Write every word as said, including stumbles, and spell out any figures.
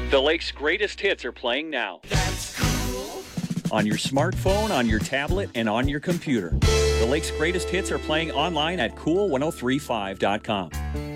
The Lake's greatest hits are playing now. That's cool. On your smartphone, on your tablet, and on your computer. The Lake's greatest hits are playing online at cool ten thirty-five dot com.